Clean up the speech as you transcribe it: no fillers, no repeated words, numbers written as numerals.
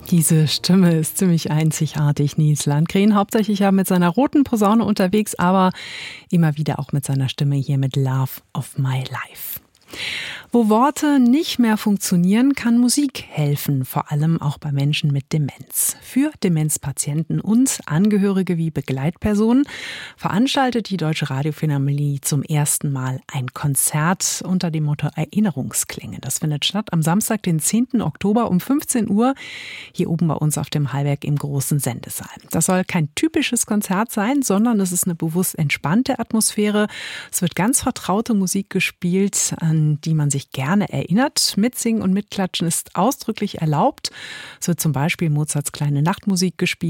Diese Stimme ist ziemlich einzigartig, Nils Landgren. Hauptsächlich ja mit seiner roten Posaune unterwegs, aber immer wieder auch mit seiner Stimme hier mit Love of My Life. Wo Worte nicht mehr funktionieren, kann Musik helfen, vor allem auch bei Menschen mit Demenz. Für Demenzpatienten und Angehörige wie Begleitpersonen veranstaltet die Deutsche Radiophilharmonie zum ersten Mal ein Konzert unter dem Motto Erinnerungsklänge. Das findet statt am Samstag, den 10. Oktober um 15 Uhr, hier oben bei uns auf dem Hallberg im großen Sendesaal. Das soll kein typisches Konzert sein, sondern es ist eine bewusst entspannte Atmosphäre. Es wird ganz vertraute Musik gespielt, an die man sich gerne erinnert. Mitsingen und Mitklatschen ist ausdrücklich erlaubt. Es wird zum Beispiel Mozarts Kleine Nachtmusik gespielt.